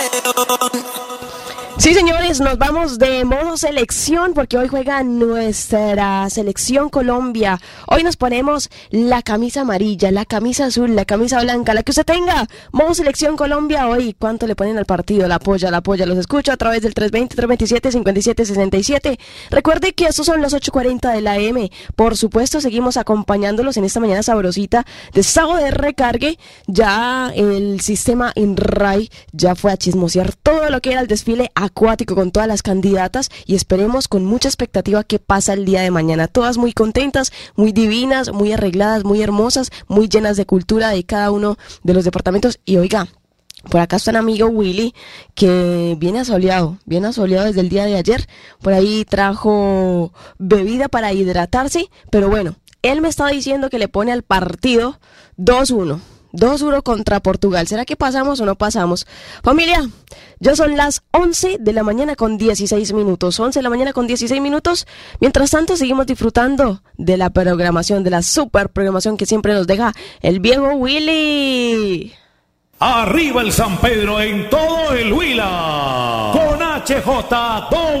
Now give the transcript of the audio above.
Sí, señores, nos vamos de modo selección porque hoy juega nuestra selección Colombia. Hoy nos ponemos la camisa amarilla, la camisa azul, la camisa blanca, la que usted tenga. Modo selección Colombia hoy. ¿Cuánto le ponen al partido? La apoya. Los escucho a través del 320-327-5767. Recuerde que estos son los 8:40 de la AM. Por supuesto, seguimos acompañándolos en esta mañana sabrosita de sábado de recargue. Ya el sistema INRAI ya fue a chismosear todo lo que era el desfile acuático con todas las candidatas y esperemos con mucha expectativa qué pasa el día de mañana. Todas muy contentas, muy divinas, muy arregladas, muy hermosas, muy llenas de cultura de cada uno de los departamentos. Y oiga, por acá está un amigo Willy que viene asoleado desde el día de ayer. Por ahí trajo bebida para hidratarse, pero bueno, él me estaba diciendo que le pone al partido 2-1 contra Portugal. ¿Será que pasamos o no pasamos? Familia, ya son las 11 de la mañana con 16 minutos. 11 de la mañana con 16 minutos. Mientras tanto, seguimos disfrutando de la programación, de la super programación que siempre nos deja el viejo Willy. Arriba el San Pedro en todo el Huila. Con HJ2.